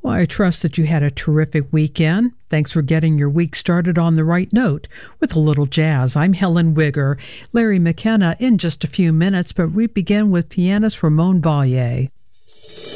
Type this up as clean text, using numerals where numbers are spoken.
Well, I trust that you had a terrific weekend. Thanks for getting your week started on the right note with a little jazz. I'm Helen Wigger. Larry McKenna in just a few minutes, but we begin with pianist Ramon Valle.